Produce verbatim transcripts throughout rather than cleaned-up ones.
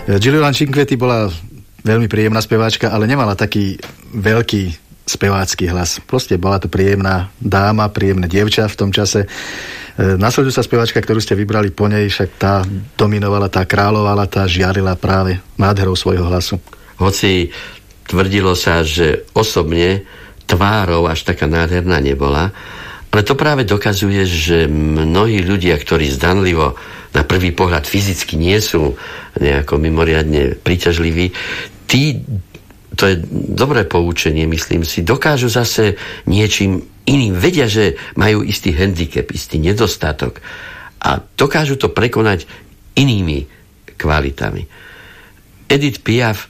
Giulia Cinquetti bola veľmi príjemná speváčka, ale nemala taký veľký spevácky hlas. Proste bola to príjemná dáma, príjemné dievča v tom čase. Nasledujúca speváčka, ktorú ste vybrali po nej, však tá dominovala, tá kráľovala, tá žiarila práve nádherou svojho hlasu. Hoci tvrdilo sa, že osobne tvárou až taká nádherná nebola, ale to práve dokazuje, že mnohí ľudia, ktorí zdanlivo na prvý pohľad fyzicky nie sú nejako mimoriadne príťažliví, tí, to je dobré poučenie, myslím si, dokážu zase niečím iným. Vedia, že majú istý handicap, istý nedostatok a dokážu to prekonať inými kvalitami. Edith Piaf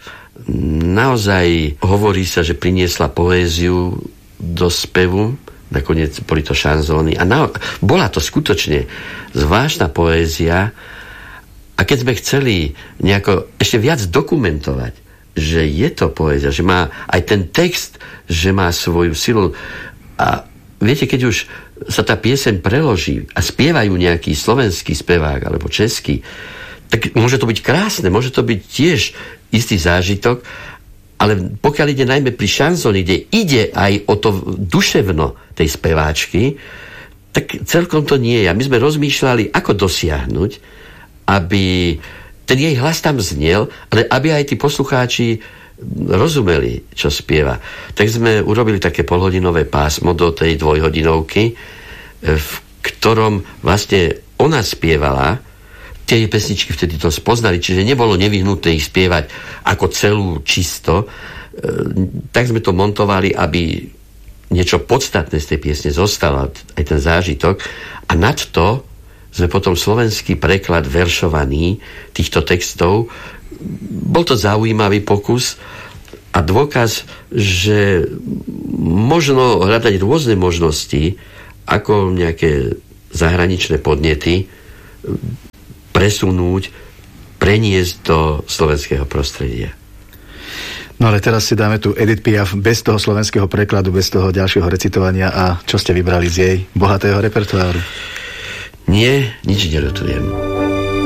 naozaj hovorí sa, že priniesla poéziu do spevu, nakoniec boli to šanzóny a na, bola to skutočne zvláštna poézia a keď sme chceli nejako ešte viac dokumentovať, že je to poézia, že má aj ten text, že má svoju silu a viete, keď už sa tá pieseň preloží a spievajú nejaký slovenský spevák alebo český, tak môže to byť krásne, môže to byť tiež istý zážitok, ale pokiaľ ide najmä pri šanzóne, kde ide aj o to duševno tej speváčky, tak celkom to nie je. My sme rozmýšľali, ako dosiahnuť, aby ten jej hlas tam znel, ale aby aj tí poslucháči rozumeli, čo spieva. Tak sme urobili také polhodinové pásmo do tej dvojhodinovky, v ktorom vlastne ona spievala. Tie pesničky vtedy to spoznali, čiže nebolo nevyhnutné ich spievať ako celú čisto. E, tak sme to montovali, aby niečo podstatné z tej piesne zostalo, aj ten zážitok. A nad to sme potom slovenský preklad veršovaný týchto textov. Bol to zaujímavý pokus a dôkaz, že možno hľadať rôzne možnosti, ako nejaké zahraničné podnety presunúť, preniesť do slovenského prostredia. No ale teraz si dáme tu Edith Piaf bez toho slovenského prekladu, bez toho ďalšieho recitovania. A čo ste vybrali z jej bohatého repertoáru? Nie, nič neľutujem.